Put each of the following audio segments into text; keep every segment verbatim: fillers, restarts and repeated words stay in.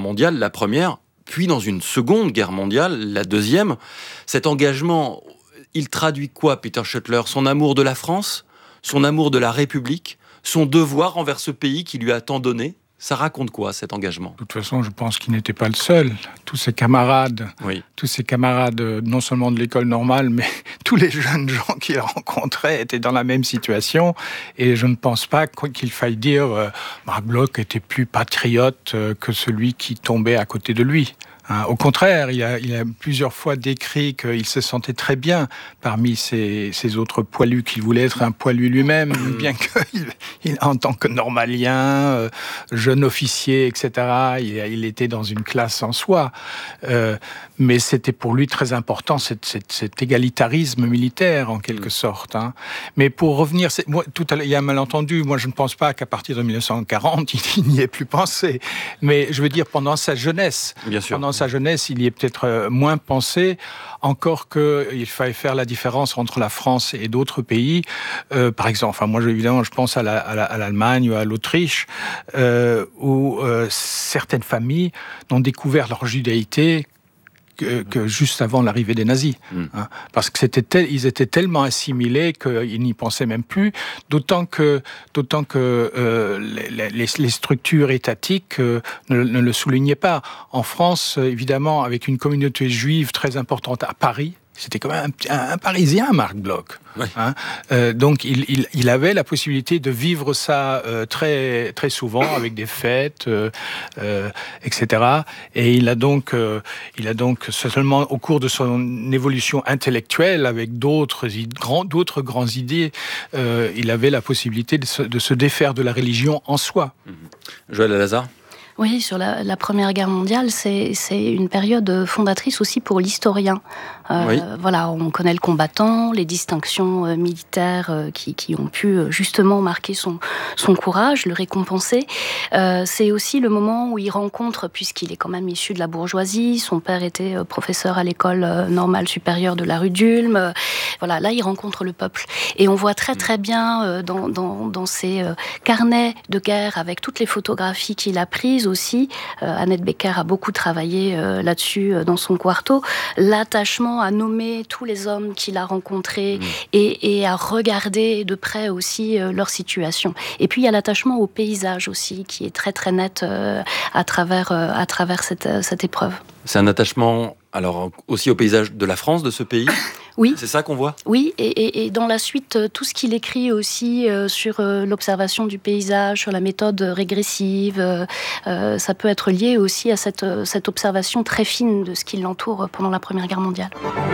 mondiale, la première, puis dans une seconde guerre mondiale, la deuxième. Cet engagement, il traduit quoi, Peter Schuttler ? Son amour de la France ? Son amour de la République ? Son devoir envers ce pays qui lui a tant donné ? Ça raconte quoi, cet engagement ? De toute façon, je pense qu'il n'était pas le seul. Tous ses camarades, oui. tous ses camarades, non seulement de l'école normale, mais tous les jeunes gens qu'il rencontrait étaient dans la même situation. Et je ne pense pas qu'il faille dire euh, Marc Bloch était plus patriote euh, que celui qui tombait à côté de lui. Hein, au contraire, il a, il a plusieurs fois décrit qu'il se sentait très bien parmi ces, ces autres poilus, qu'il voulait être un poilu lui-même, bien qu'il, il, en tant que normalien, euh, jeune officier, et cetera, il, il était dans une classe en soi. Euh, mais c'était pour lui très important, cet, cet, cet égalitarisme militaire, en quelque sorte. Hein. Mais pour revenir, c'est, moi, tout à l'heure, il y a un malentendu. Moi, je ne pense pas qu'à partir de dix-neuf cent quarante, il n'y ait plus pensé. Mais je veux dire, pendant sa jeunesse, bien sûr. Pendant sa jeunesse, il y est peut-être moins pensé, encore qu'il fallait faire la différence entre la France et d'autres pays. Euh, par exemple, enfin, moi, évidemment, je pense à, la, à, la, à l'Allemagne ou à l'Autriche, euh, où euh, certaines familles ont découvert leur judaïté Que, que juste avant l'arrivée des nazis, mmh. hein, parce que c'était tel, ils étaient tellement assimilés qu'ils n'y pensaient même plus. D'autant que, d'autant que euh, les, les, les structures étatiques euh, ne, ne le soulignaient pas. En France, évidemment, avec une communauté juive très importante à Paris. C'était quand même un, un, un Parisien, Marc Bloch. Oui. Hein euh, donc, il, il, il avait la possibilité de vivre ça euh, très, très souvent avec des fêtes, euh, euh, et cetera. Et il a donc, euh, il a donc seulement au cours de son évolution intellectuelle, avec d'autres, grands, d'autres grandes idées, euh, il avait la possibilité de se, de se défaire de la religion en soi. Mmh. Joël Alazard ? Oui, sur la, la Première Guerre mondiale, c'est, c'est une période fondatrice aussi pour l'historien. Euh, oui. Voilà, on connaît le combattant, les distinctions euh, militaires euh, qui, qui ont pu euh, justement marquer son, son courage, le récompenser. Euh, c'est aussi le moment où il rencontre, puisqu'il est quand même issu de la bourgeoisie, son père était euh, professeur à l'école euh, normale supérieure de la rue d'Ulm. Euh, voilà, là, il rencontre le peuple. Et on voit très très bien euh, dans, dans, dans ses euh, carnets de guerre, avec toutes les photographies qu'il a prises, aussi, euh, Annette Becker a beaucoup travaillé euh, là-dessus euh, dans son quarto, l'attachement à nommer tous les hommes qu'il a rencontrés mmh. et, et à regarder de près aussi euh, leur situation. Et puis il y a l'attachement au paysage aussi, qui est très très net euh, à travers, euh, à travers cette, euh, cette épreuve. C'est un attachement alors aussi au paysage de la France, de ce pays ? Oui. C'est ça qu'on voit ? Oui, et, et, et dans la suite, tout ce qu'il écrit aussi euh, sur euh, l'observation du paysage, sur la méthode régressive, euh, euh, ça peut être lié aussi à cette, cette observation très fine de ce qui l'entoure pendant la Première Guerre mondiale.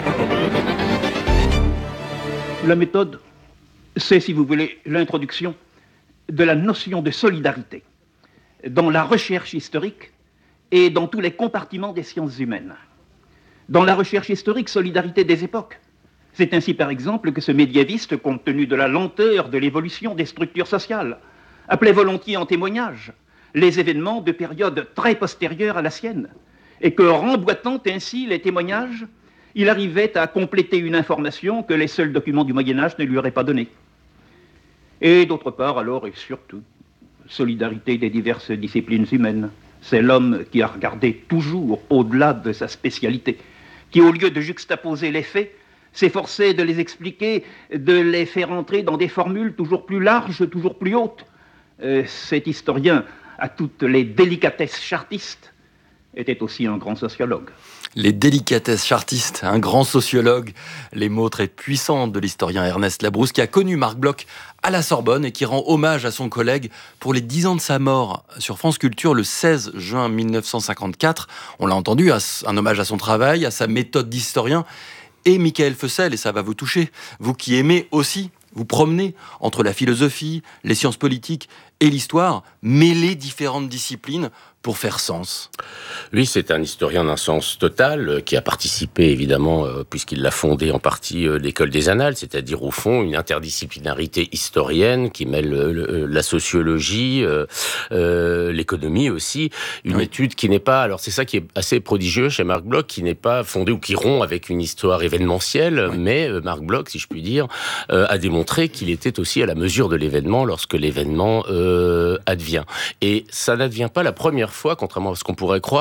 La méthode, c'est, si vous voulez, l'introduction de la notion de solidarité dans la recherche historique et dans tous les compartiments des sciences humaines. Dans la recherche historique, solidarité des époques. C'est ainsi, par exemple, que ce médiéviste, compte tenu de la lenteur de l'évolution des structures sociales, appelait volontiers en témoignage les événements de périodes très postérieures à la sienne, et que, remboîtant ainsi les témoignages, il arrivait à compléter une information que les seuls documents du Moyen-Âge ne lui auraient pas donnée. Et d'autre part, alors, et surtout, solidarité des diverses disciplines humaines. C'est l'homme qui a regardé toujours au-delà de sa spécialité, qui, au lieu de juxtaposer les faits, s'efforçait de les expliquer, de les faire entrer dans des formules toujours plus larges, toujours plus hautes. Euh, cet historien, à toutes les délicatesses chartistes, était aussi un grand sociologue. Les délicatesses chartistes, un grand sociologue, les mots très puissants de l'historien Ernest Labrousse, qui a connu Marc Bloch à la Sorbonne et qui rend hommage à son collègue pour les dix ans de sa mort sur France Culture le seize juin mille neuf cent cinquante-quatre. On l'a entendu, un hommage à son travail, à sa méthode d'historien. Et Michael Fessel, et ça va vous toucher, vous qui aimez aussi vous promener entre la philosophie, les sciences politiques et l'histoire, mêler différentes disciplines pour faire sens. Lui, c'est un historien d'un sens total, euh, qui a participé, évidemment, euh, puisqu'il l'a fondé en partie, euh, l'école des Annales, c'est-à-dire, au fond, une interdisciplinarité historienne qui mêle euh, la sociologie, euh, euh, l'économie aussi, une oui. étude qui n'est pas... Alors, c'est ça qui est assez prodigieux chez Marc Bloch, qui n'est pas fondée ou qui rompt avec une histoire événementielle, oui. mais euh, Marc Bloch, si je puis dire, euh, a démontré qu'il était aussi à la mesure de l'événement lorsque l'événement euh, advient. Et ça n'advient pas la première fois, contrairement à ce qu'on pourrait croire,